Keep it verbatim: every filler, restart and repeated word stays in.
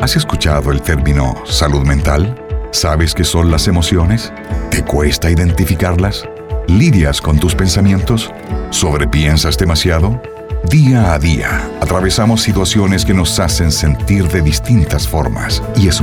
¿Has escuchado el término salud mental? ¿Sabes qué son las emociones? ¿Te cuesta identificarlas? ¿Lidias con tus pensamientos? ¿Sobrepiensas demasiado? Día a día, atravesamos situaciones que nos hacen sentir de distintas formas y es